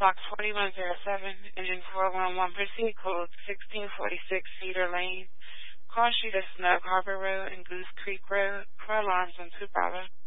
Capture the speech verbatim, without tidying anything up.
Box forty-one oh seven, engine four one one, proceed code sixteen forty-six Cedar Lane, Cross Street of Snug Harbor Road and Goose Creek Road. For alarms on two Bravo.